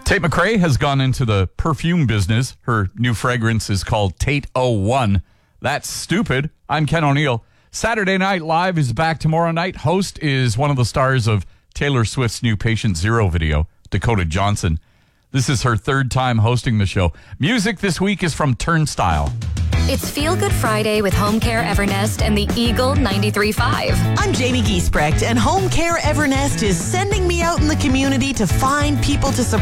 Tate McRae has gone into the perfume business. Her new fragrance is called Tate 01. That's stupid. I'm Ken O'Neill. Saturday Night Live is back tomorrow night. Host is one of the stars of Taylor Swift's new Patient Zero video, Dakota Johnson. This is her third time hosting the show. Music this week is from Turnstile. It's Feel Good Friday with Home Care Evernest and the Eagle 93.5. I'm Jamie Giesbrecht, and Home Care Evernest is sending me out in the community to find people to support.